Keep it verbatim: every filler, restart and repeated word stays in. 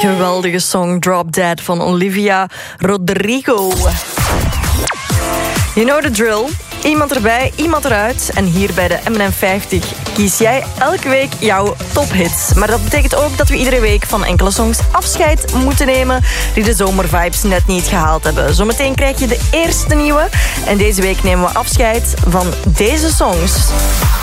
geweldige song Drop Dead van Olivia Rodrigo. You know the drill. Iemand erbij, iemand eruit. En hier bij de M en M vijftig kies jij elke week jouw tophits. Maar dat betekent ook dat we iedere week van enkele songs afscheid moeten nemen die de zomervibes net niet gehaald hebben. Zometeen krijg je de eerste nieuwe. En deze week nemen we afscheid van deze songs.